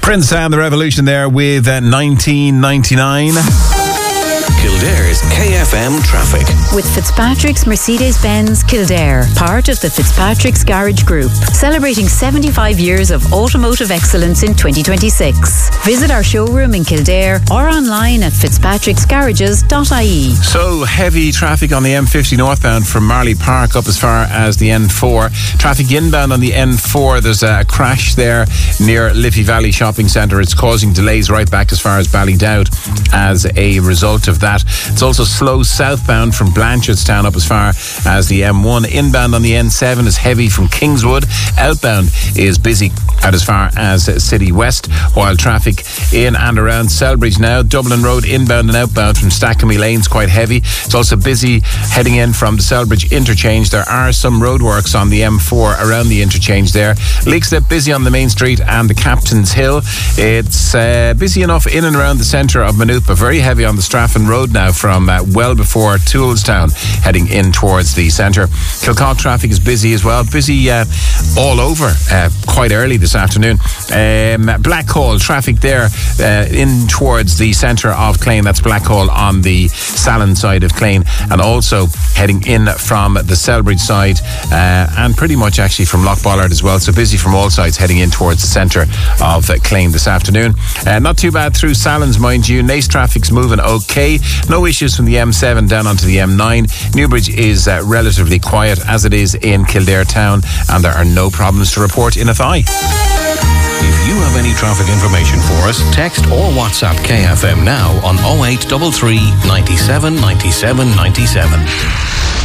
Prince and the Revolution there with 1999. Kildare's KFM traffic. With Fitzpatrick's Mercedes-Benz Kildare, part of the Fitzpatrick's Garage Group, celebrating 75 years of automotive excellence in 2026. Visit our showroom in Kildare or online at fitzpatricksgarages.ie. So heavy traffic on the M50 northbound from Marley Park up as far as the N4. Traffic inbound on the N4, there's a crash there near Liffey Valley Shopping Centre. It's causing delays right back as far as Ballydowd as a result of that. It's also slow southbound from Blanchardstown up as far as the M1. Inbound on the N7 is heavy from Kingswood. Outbound is busy out as far as City West, while traffic in and around Selbridge now. Dublin Road inbound and outbound from Stackamy Lane's quite heavy. It's also busy heading in from the Selbridge interchange. There are some roadworks on the M4 around the interchange there. Leixlip busy on the main street and the Captain's Hill. It's busy enough in and around the centre of Maynooth, but very heavy on the Straffan Road now from well before Toolstown heading in towards the centre. Kilcock traffic is busy as well. Busy all over quite early this afternoon. Blackhall traffic there in towards the centre of Clane. That's Blackhall on the Salon side of Clane, and also heading in from the Selbridge side and pretty much actually from Lochbollard as well. So busy from all sides heading in towards the centre of Clane this afternoon. Not too bad through Salons, mind you. Naas traffic's moving okay. No issues from the M7 down onto the M9. Newbridge is relatively quiet as it is in Kildare town, and there are no problems to report in Athy. If you have any traffic information for us, text or WhatsApp KFM now on 0833 97 97 97.